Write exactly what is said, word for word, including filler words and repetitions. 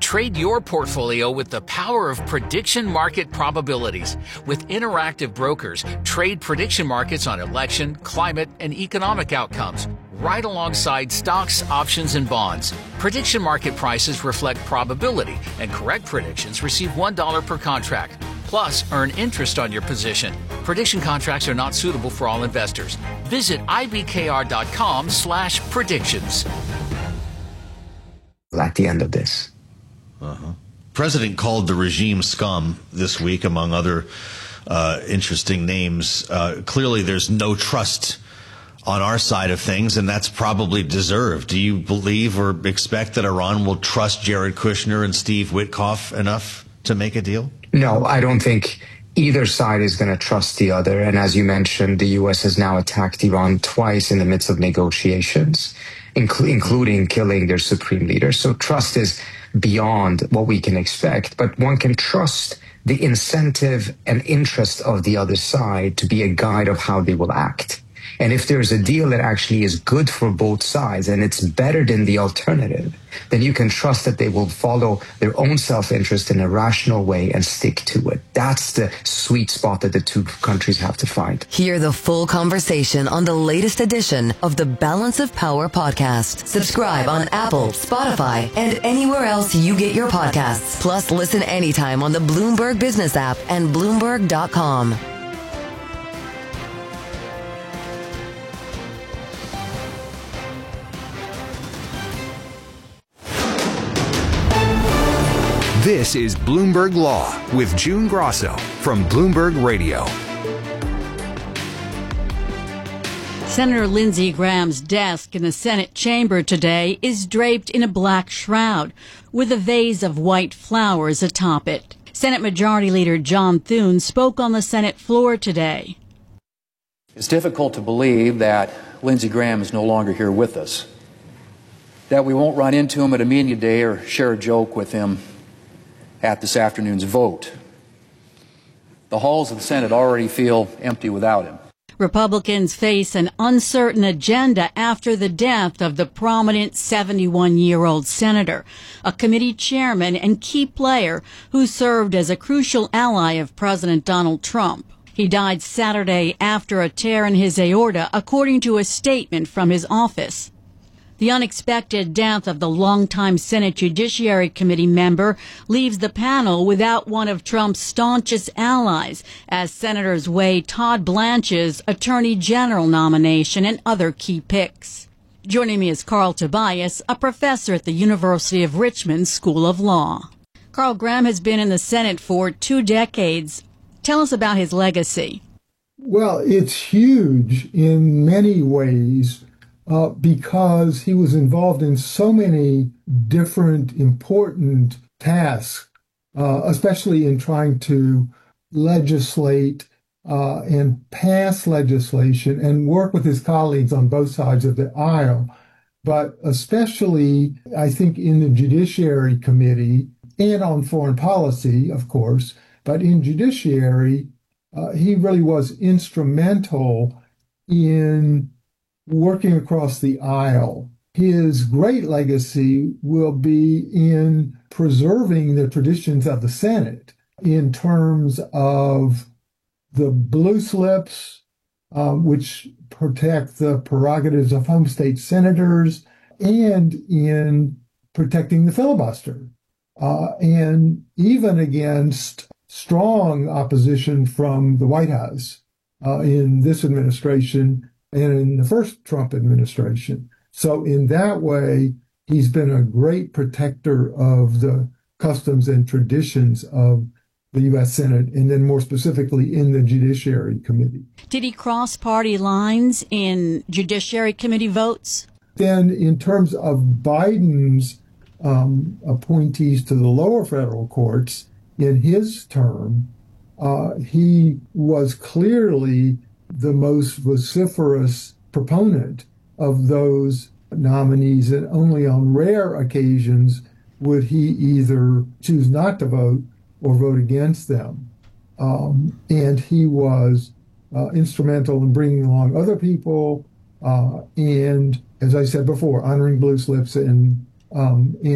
Trade your portfolio with the power of prediction market probabilities. With Interactive Brokers, trade prediction markets on election, climate, and economic outcomes, right alongside stocks, options, and bonds. Prediction market prices reflect probability, and correct predictions receive one dollar per contract. Plus, earn interest on your position. Prediction contracts are not suitable for all investors. Visit ibkr.com slash predictions. At the end of this. Uh-huh. President called the regime scum this week, among other uh, interesting names. Uh, clearly, there's no trust on our side of things, and that's probably deserved. Do you believe or expect that Iran will trust Jared Kushner and Steve Witkoff enough to make a deal? No, I don't think either side is going to trust the other. And as you mentioned, the U S has now attacked Iran twice in the midst of negotiations, incl- including killing their supreme leader. So trust is beyond what we can expect, but one can trust the incentive and interest of the other side to be a guide of how they will act. And if there's a deal that actually is good for both sides and it's better than the alternative, then you can trust that they will follow their own self-interest in a rational way and stick to it. That's the sweet spot that the two countries have to find. Hear the full conversation on the latest edition of the Balance of Power podcast. Subscribe on Apple, Spotify, and anywhere else you get your podcasts. Plus, listen anytime on the Bloomberg Business app and Bloomberg dot com. This is Bloomberg Law with June Grosso from Bloomberg Radio. Senator Lindsey Graham's desk in the Senate chamber today is draped in a black shroud with a vase of white flowers atop it. Senate Majority Leader John Thune spoke on the Senate floor today. It's difficult to believe that Lindsey Graham is no longer here with us, that we won't run into him at a meeting today or share a joke with him at this afternoon's vote. The halls of the Senate already feel empty without him. Republicans face an uncertain agenda after the death of the prominent seventy-one-year-old senator, a committee chairman and key player who served as a crucial ally of President Donald Trump. He died Saturday after a tear in his aorta, according to a statement from his office. The unexpected death of the longtime Senate Judiciary Committee member leaves the panel without one of Trump's staunchest allies as senators weigh Todd Blanche's Attorney General nomination and other key picks. Joining me is Carl Tobias, a professor at the University of Richmond School of Law. Carl, Graham has been in the Senate for two decades. Tell us about his legacy. Well, it's huge in many ways. Uh, because he was involved in so many different important tasks, uh, especially in trying to legislate uh, and pass legislation and work with his colleagues on both sides of the aisle. But especially, I think, in the Judiciary Committee and on foreign policy, of course, but in Judiciary, uh, he really was instrumental in working across the aisle. His great legacy will be in preserving the traditions of the Senate in terms of the blue slips, um, which protect the prerogatives of home state senators, and in protecting the filibuster, uh, and even against strong opposition from the White House uh, in this administration and in the first Trump administration. So in that way, he's been a great protector of the customs and traditions of the U S Senate, and then more specifically in the Judiciary Committee. Did he cross party lines in Judiciary Committee votes? Then in terms of Biden's um, appointees to the lower federal courts in his term, uh, he was clearly the most vociferous proponent of those nominees, and only on rare occasions would he either choose not to vote or vote against them. Um, and he was uh, instrumental in bringing along other people uh, and, as I said before, honoring blue slips and um,